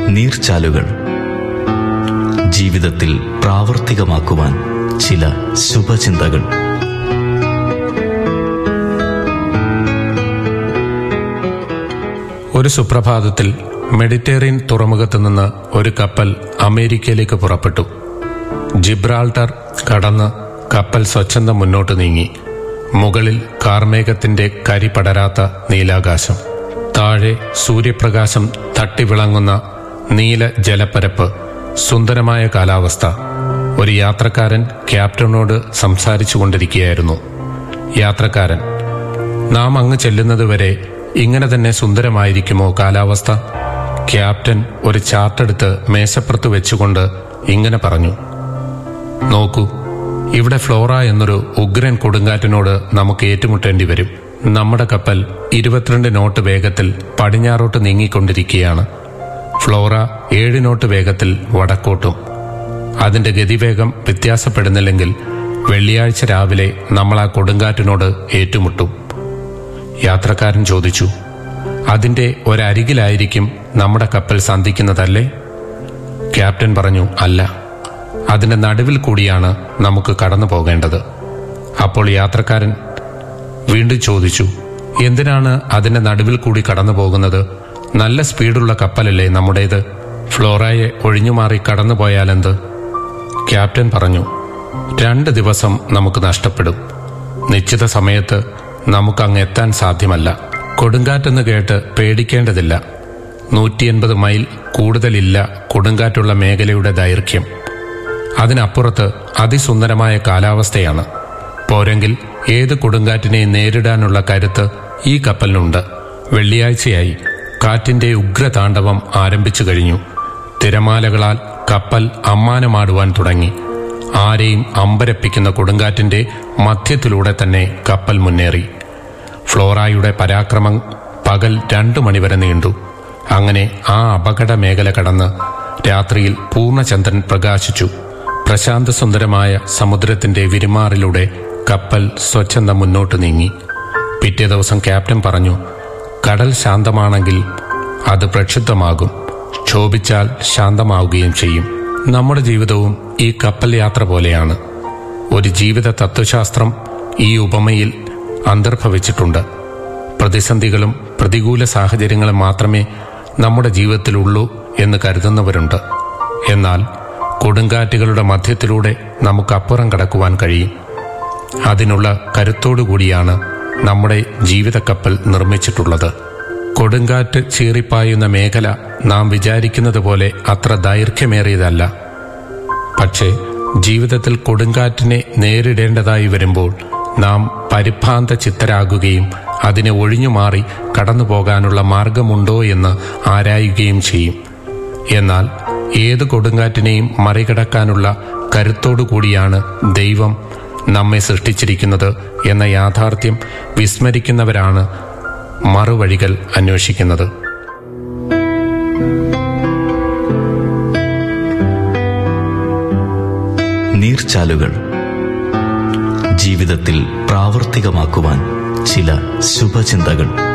നീർച്ചാലുകൾ. ജീവിതത്തിൽ പ്രാവർത്തികമാക്കുവാൻ ചില ശുഭചിന്തകൾ. ഒരു സുപ്രഭാതത്തിൽ മെഡിറ്ററേനിയൻ തുറമുഖത്ത് നിന്ന് ഒരു കപ്പൽ അമേരിക്കയിലേക്ക് പുറപ്പെട്ടു. ജിബ്രാൾട്ടർ കടന്ന് കപ്പൽ സ്വച്ഛന്തം മുന്നോട്ട് നീങ്ങി. മുകളിൽ കാർമേഘത്തിന്റെ കരി പടരാത്ത നീലാകാശം, താഴെ സൂര്യപ്രകാശം തട്ടിവിളങ്ങുന്ന നീല ജലപ്പരപ്പ്, സുന്ദരമായ കാലാവസ്ഥ. ഒരു യാത്രക്കാരൻ ക്യാപ്റ്റനോട് സംസാരിച്ചു കൊണ്ടിരിക്കുകയായിരുന്നു. യാത്രക്കാരൻ: നാം അങ്ങ് ചെല്ലുന്നതുവരെ ഇങ്ങനെ തന്നെ സുന്ദരമായിരിക്കുമോ കാലാവസ്ഥ? ക്യാപ്റ്റൻ ഒരു ചാർട്ടെടുത്ത് മേശപ്പുറത്ത് വെച്ചുകൊണ്ട് ഇങ്ങനെ പറഞ്ഞു: നോക്കൂ, ഇവിടെ ഫ്ലോറ എന്നൊരു ഉഗ്രൻ കൊടുങ്കാറ്റിനോട് നമുക്ക് ഏറ്റുമുട്ടേണ്ടി വരും. നമ്മുടെ കപ്പൽ 22 നോട്ട് വേഗത്തിൽ പടിഞ്ഞാറോട്ട് നീങ്ങിക്കൊണ്ടിരിക്കുകയാണ്. ഫ്ലോറ 7 നോട്ട് വേഗത്തിൽ വടക്കോട്ടും. അതിന്റെ ഗതിവേഗം വ്യത്യാസപ്പെടുന്നില്ലെങ്കിൽ വെള്ളിയാഴ്ച രാവിലെ നമ്മൾ ആ കൊടുങ്കാറ്റിനോട് ഏറ്റുമുട്ടും. യാത്രക്കാരൻ ചോദിച്ചു: അതിന്റെ ഒരരികിലായിരിക്കും നമ്മുടെ കപ്പൽ സന്ധിക്കുന്നതല്ലേ? ക്യാപ്റ്റൻ പറഞ്ഞു: അല്ല, അതിന്റെ നടുവിൽ കൂടിയാണ് നമുക്ക് കടന്നു പോകേണ്ടത്. അപ്പോൾ യാത്രക്കാരൻ വീണ്ടും ചോദിച്ചു: എന്തിനാണ് അതിന്റെ നടുവിൽ കൂടി കടന്നു പോകുന്നത്? നല്ല സ്പീഡുള്ള കപ്പലല്ലേ നമ്മുടേത്. ഫ്ലോറയെ ഒഴിഞ്ഞുമാറി കടന്നു പോയാലെന്ത്? ക്യാപ്റ്റൻ പറഞ്ഞു: 2 ദിവസം നമുക്ക് നഷ്ടപ്പെടും. നിശ്ചിത സമയത്ത് നമുക്കങ്ങ് എത്താൻ സാധ്യമല്ല. കൊടുങ്കാറ്റെന്ന് കേട്ട് പേടിക്കേണ്ടതില്ല. 180 മൈൽ കൂടുതലില്ല കൊടുങ്കാറ്റുള്ള മേഖലയുടെ ദൈർഘ്യം. അതിനപ്പുറത്ത് അതിസുന്ദരമായ കാലാവസ്ഥയാണ്. പോരെങ്കിൽ ഏത് കൊടുങ്കാറ്റിനെയും നേരിടാനുള്ള കരുത്ത് ഈ കപ്പലിനുണ്ട്. വെള്ളിയാഴ്ചയായി കാറ്റിന്റെ ഉഗ്രതാണ്ഡവം ആരംഭിച്ചു കഴിഞ്ഞു. തിരമാലകളാൽ കപ്പൽ അമ്മാനമാടുവാൻ തുടങ്ങി. ആരെയും അമ്പരപ്പിക്കുന്ന കൊടുങ്കാറ്റിന്റെ മധ്യത്തിലൂടെ തന്നെ കപ്പൽ മുന്നേറി. ഫ്ലോറയുടെ പരാക്രമം പകൽ 2 മണിവരെ നീണ്ടു. അങ്ങനെ ആ അപകട മേഖല കടന്ന് രാത്രിയിൽ പൂർണ്ണചന്ദ്രൻ പ്രകാശിച്ചു. പ്രശാന്ത സുന്ദരമായ സമുദ്രത്തിന്റെ വിരിമാറിലൂടെ കപ്പൽ സ്വച്ഛന്തം മുന്നോട്ട് നീങ്ങി. പിറ്റേ ദിവസം ക്യാപ്റ്റൻ പറഞ്ഞു: കടൽ ശാന്തമാണെങ്കിൽ അത് പ്രക്ഷുബ്ധമാകും, ക്ഷോഭിച്ചാൽ ശാന്തമാവുകയും ചെയ്യും. നമ്മുടെ ജീവിതവും ഈ കപ്പൽ യാത്ര പോലെയാണ്. ഒരു ജീവിത തത്വശാസ്ത്രം ഈ ഉപമയിൽ അന്തർഭവിച്ചിട്ടുണ്ട്. പ്രതിസന്ധികളും പ്രതികൂല സാഹചര്യങ്ങളും മാത്രമേ നമ്മുടെ ജീവിതത്തിലുള്ളൂ എന്ന് കരുതുന്നവരുണ്ട്. എന്നാൽ കൊടുങ്കാറ്റുകളുടെ മധ്യത്തിലൂടെ നമുക്കപ്പുറം കടക്കുവാൻ കഴിയും. അതിനുള്ള കരുത്തോടുകൂടിയാണ് നമ്മുടെ ജീവിതക്കപ്പൽ നിർമ്മിച്ചിട്ടുള്ളത്. കൊടുങ്കാറ്റ് ചീറിപ്പായുന്ന മേഖല നാം വിചാരിക്കുന്നത് പോലെ അത്ര ദൈർഘ്യമേറിയതല്ല. പക്ഷേ ജീവിതത്തിൽ കൊടുങ്കാറ്റിനെ നേരിടേണ്ടതായി വരുമ്പോൾ നാം പരിഭ്രാന്ത ചിത്തരാകുകയും അതിനെ ഒഴിഞ്ഞുമാറി കടന്നു പോകാനുള്ള മാർഗമുണ്ടോ എന്ന് ആരായുകയും ചെയ്യും. എന്നാൽ ഏത് കൊടുങ്കാറ്റിനെയും മറികടക്കാനുള്ള കരുത്തോടുകൂടിയാണ് ദൈവം നമ്മെ സൃഷ്ടിച്ചിരിക്കുന്നത് എന്ന യാഥാർത്ഥ്യം വിസ്മരിക്കുന്നവരാണ് മറുവഴികൾ അന്വേഷിക്കുന്നത്. നീർച്ചാലുകൾ. ജീവിതത്തിൽ പ്രാവർത്തികമാക്കുവാൻ ചില ശുഭചിന്തകൾ.